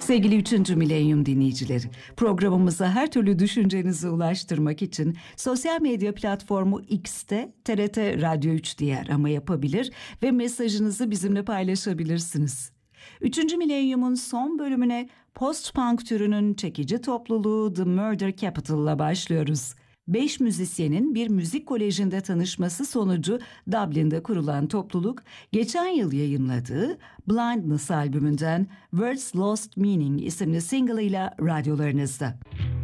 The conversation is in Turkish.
Sevgili 3. Milenyum dinleyicileri, programımıza her türlü düşüncenizi ulaştırmak için sosyal medya platformu X'te TRT Radyo 3 diye arama yapabilir ve mesajınızı bizimle paylaşabilirsiniz. 3. Milenyum'un son bölümüne post-punk türünün çekici topluluğu The Murder Capital'la başlıyoruz. 5 müzisyenin bir müzik kolejinde tanışması sonucu Dublin'de kurulan topluluk, geçen yıl yayımladığı Blindness albümünden Words Lost Meaning isimli single ile radyolarınızda.